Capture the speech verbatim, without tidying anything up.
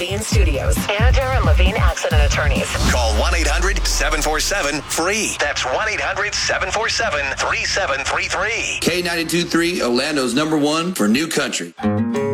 Levine Studios. Anadar and Levine Accident Attorneys. Call one eight hundred seven four seven F R E E. That's one eight hundred seven four seven three seven three three. K ninety-two point three, Orlando's number one for new country.